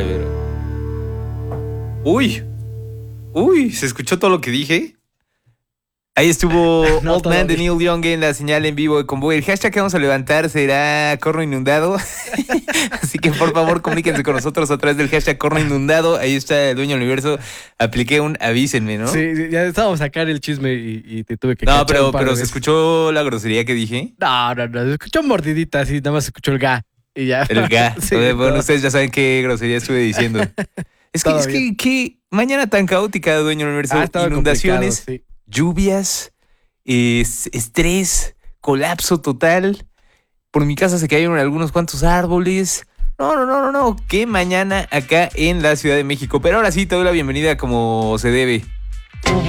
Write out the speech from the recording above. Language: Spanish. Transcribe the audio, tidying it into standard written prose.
Uy, ¿se escuchó todo lo que dije? Ahí estuvo No, Old Man de Neil Young en la señal en vivo de Convoy. El hashtag que vamos a levantar será Corno Inundado. Así que por favor comuníquense con nosotros a través del hashtag Corno Inundado. Ahí está el dueño del universo. Apliqué un avísenme, ¿no? Sí, ya estábamos a sacar el chisme y te tuve que No, cachar un par de pero ¿se veces. escuchó la grosería que dije? No, se escuchó mordidita, así, nada más se escuchó el ga. Y ya. El ga. Sí, Bueno, todo. ustedes ya saben qué grosería estuve diciendo. Todo Es que mañana tan caótica, dueño del universo. Estaba Inundaciones, complicado, sí. lluvias, estrés, colapso total. Por mi casa se cayeron algunos cuantos árboles. No. Qué mañana acá en la Ciudad de México. Pero ahora sí, te doy la bienvenida como se debe.